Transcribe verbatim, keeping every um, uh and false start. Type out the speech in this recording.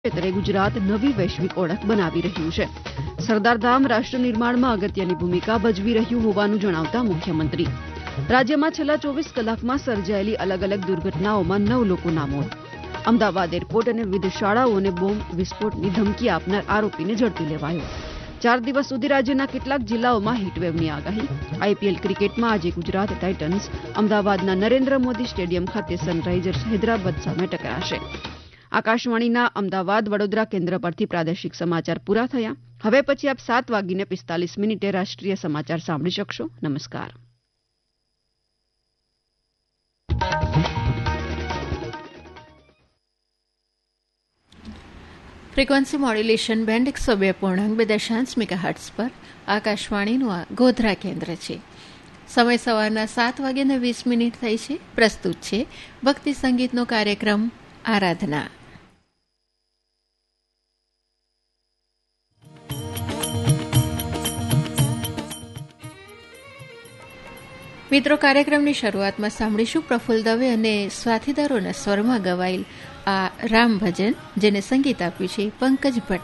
ક્ષેત્રે ગુજરાત નવી વૈશ્વિક ઓળખ બનાવી રહ્યું છે. સરદારધામ રાષ્ટ્ર નિર્માણમાં અગત્યની ભૂમિકા ભજવી રહ્યું હોવાનું જણાવતા મુખ્યમંત્રી રાજ્યમાં છેલ્લા ચોવીસ કલાકમાં સર્જાયેલી અલગ અલગ દુર્ઘટનાઓમાં નવ લોકોના મોત. અમદાવાદ એરપોર્ટ અને વિવિધ શાળાઓને બોમ્બ વિસ્ફોટની ધમકી આપનાર આરોપીને ઝડપી લેવાયો. ચાર દિવસ સુધી રાજ્યના કેટલાક જિલ્લાઓમાં હીટવેવની આગાહી. આઈપીએલ ક્રિકેટમાં આજે ગુજરાત ટાઇટન્સ અમદાવાદના નરેન્દ્ર મોદી સ્ટેડિયમ ખાતે સનરાઇઝર્સ હૈદરાબાદ સામે ટકરાશે. આકાશવાણીના અમદાવાદ વડોદરા કેન્દ્ર પરથી પ્રાદેશિક સમાચાર પૂરા થયા. હવે પછી આપ સાત વાગીને પિસ્તાલીસ મિનિટે રાષ્ટ્રીય સમાચાર સાંભળી શકશો. નમસ્કાર. ફ્રીક્વન્સી મોડ્યુલેશન બેન્ડ એકસો બે પૂર્ણાંક બે દશાંશ મેગાહર્ટ્ઝ પર આકાશવાણીનું આ ગોધરા કેન્દ્ર છે. સમય સવારના સાત વાગ્યાને વીસ મિનિટ થઈ છે. પ્રસ્તુત છે ભક્તિ સંગીતનો કાર્યક્રમ આરાધના. મિત્રો, કાર્યક્રમની શરૂઆતમાં સાંભળીશું પ્રફુલ્લ દવે અને સાથીદારોના સ્વરમાં ગવાયેલ આ રામ ભજન, જેને સંગીત આપ્યું છે પંકજ ભટ્ટ.